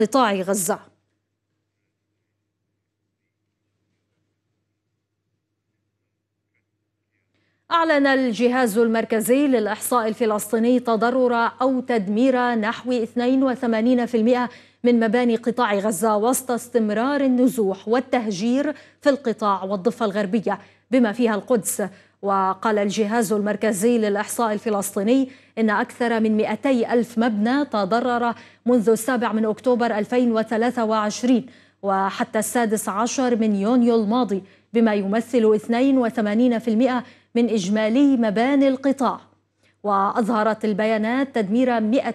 قطاع غزة. أعلن الجهاز المركزي للإحصاء الفلسطيني تضرر أو تدمير نحو 82% من مباني قطاع غزة وسط استمرار النزوح والتهجير في القطاع والضفة الغربية بما فيها القدس. وقال الجهاز المركزي للإحصاء الفلسطيني إن أكثر من 200 ألف مبنى تضرر منذ 7 أكتوبر 2023 وحتى 16 يونيو الماضي، بما يمثل 82% من إجمالي مباني القطاع. وأظهرت البيانات تدمير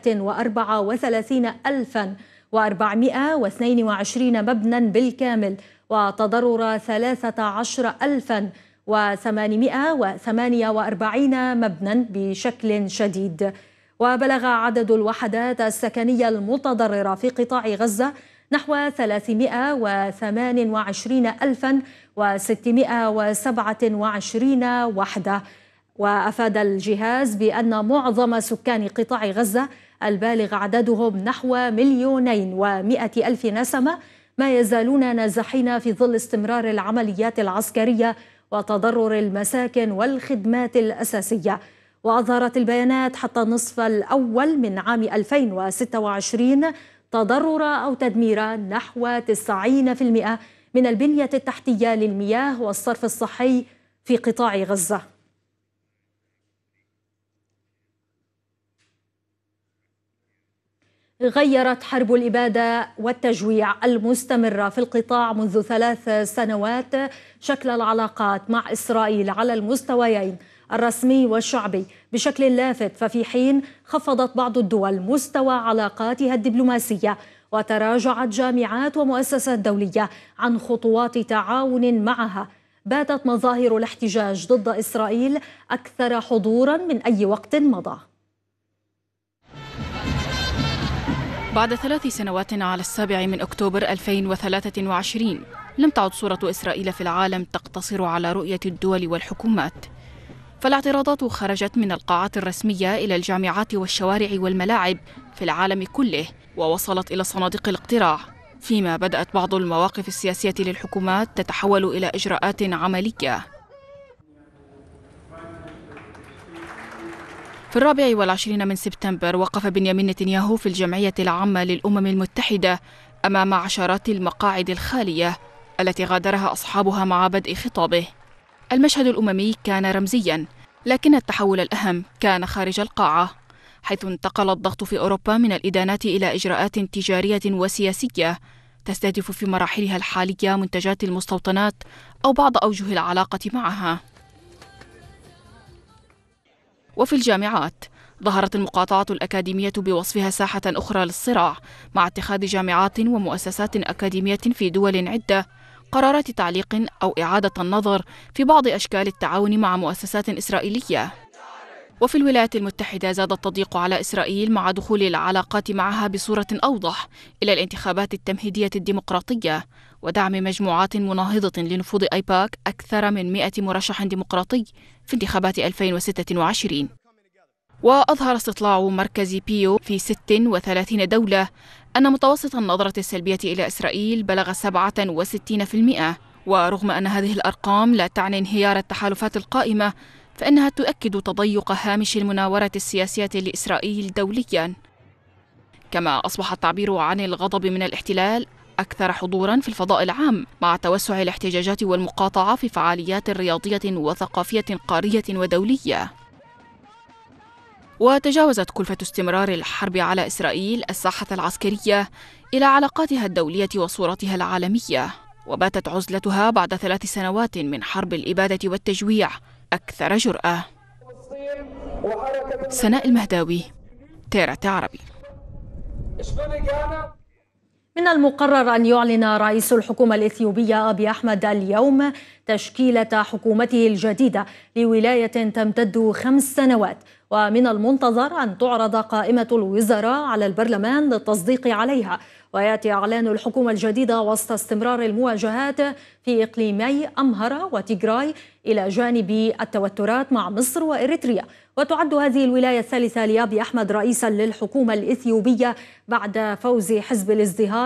134,422 مبنى بالكامل وتضرر 13,848 مبنى بشكل شديد. وبلغ عدد الوحدات السكنية المتضررة في قطاع غزة نحو 328,627 وحدة. وأفاد الجهاز بأن معظم سكان قطاع غزة البالغ عددهم نحو 2,100,000 نسمة ما يزالون نازحين في ظل استمرار العمليات العسكرية وتضرر المساكن والخدمات الأساسية. وأظهرت البيانات حتى النصف الأول من عام 2026 تضرر أو تدمير نحو 90% من البنية التحتية للمياه والصرف الصحي في قطاع غزة. غيرت حرب الإبادة والتجويع المستمرة في القطاع منذ 3 سنوات شكل العلاقات مع إسرائيل على المستويين الرسمي والشعبي بشكل لافت، ففي حين خفضت بعض الدول مستوى علاقاتها الدبلوماسية وتراجعت جامعات ومؤسسات دولية عن خطوات تعاون معها، باتت مظاهر الاحتجاج ضد إسرائيل أكثر حضورا من أي وقت مضى. بعد 3 سنوات على 7 أكتوبر 2023 لم تعد صورة إسرائيل في العالم تقتصر على رؤية الدول والحكومات، فالاعتراضات خرجت من القاعات الرسمية إلى الجامعات والشوارع والملاعب في العالم كله ووصلت إلى صناديق الاقتراع، فيما بدأت بعض المواقف السياسية للحكومات تتحول إلى إجراءات عملية. في 24 من سبتمبر وقف بنيامين نتنياهو في الجمعية العامة للأمم المتحدة أمام عشرات المقاعد الخالية التي غادرها أصحابها مع بدء خطابه. المشهد الأممي كان رمزياً، لكن التحول الأهم كان خارج القاعة، حيث انتقل الضغط في أوروبا من الإدانات إلى إجراءات تجارية وسياسية تستهدف في مراحلها الحالية منتجات المستوطنات أو بعض أوجه العلاقة معها. وفي الجامعات ظهرت المقاطعة الأكاديمية بوصفها ساحة أخرى للصراع، مع اتخاذ جامعات ومؤسسات أكاديمية في دول عدة قرارات تعليق أو إعادة النظر في بعض أشكال التعاون مع مؤسسات إسرائيلية. وفي الولايات المتحدة زاد التضييق على إسرائيل مع دخول العلاقات معها بصورة أوضح إلى الانتخابات التمهيدية الديمقراطية ودعم مجموعات مناهضة لنفوذ أيباك أكثر من 100 مرشح ديمقراطي في انتخابات 2026. وأظهر استطلاع مركز بيو في 36 دولة أن متوسط النظرة السلبية إلى إسرائيل بلغ 67%، ورغم أن هذه الأرقام لا تعني انهيار التحالفات القائمة، فإنها تؤكد تضيق هامش المناورة السياسية لإسرائيل دولياً. كما أصبح التعبير عن الغضب من الاحتلال أكثر حضوراً في الفضاء العام، مع توسع الاحتجاجات والمقاطعة في فعاليات رياضية وثقافية قارية ودولية. وتجاوزت كلفة استمرار الحرب على إسرائيل الساحة العسكرية إلى علاقاتها الدولية وصورتها العالمية، وباتت عزلتها بعد 3 سنوات من حرب الإبادة والتجويع أكثر جرأة. سناء المهداوي، تيرت عربي. من المقرر أن يعلن رئيس الحكومة الإثيوبية أبي أحمد اليوم تشكيلة حكومته الجديدة لولاية تمتد 5 سنوات، ومن المنتظر أن تعرض قائمة الوزراء على البرلمان للتصديق عليها. ويأتي إعلان الحكومة الجديدة وسط استمرار المواجهات في إقليمي أمهرة وتيغراي إلى جانب التوترات مع مصر وإريتريا. وتعد هذه الولاية الثالثة لأبي أحمد رئيسا للحكومة الإثيوبية بعد فوز حزب الازدهار